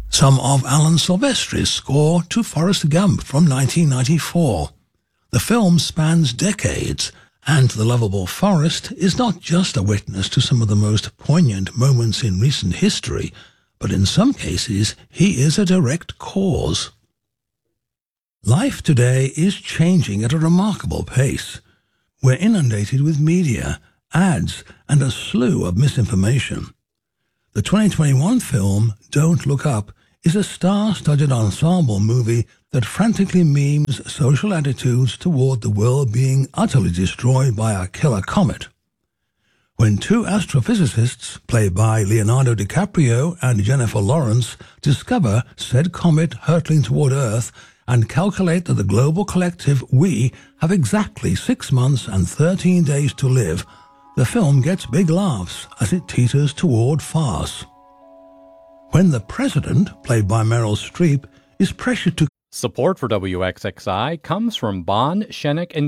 some of Alan Silvestri's score to Forrest Gump from 1994. The film spans decades, and the lovable Forrest is not just a witness to some of the most poignant moments in recent history, but in some cases he is a direct cause. Life today is changing at a remarkable pace. We're inundated with media, ads, and a slew of misinformation. The 2021 film Don't Look Up is a star-studded ensemble movie that frantically memes social attitudes toward the world being utterly destroyed by a killer comet. When two astrophysicists, played by Leonardo DiCaprio and Jennifer Lawrence, discover said comet hurtling toward Earth and calculate that the global collective we have exactly 6 months and 13 days to live, the film gets big laughs as it teeters toward farce. When the president, played by Meryl Streep, is pressured to... Support for WXXI comes from Bond, Shenik &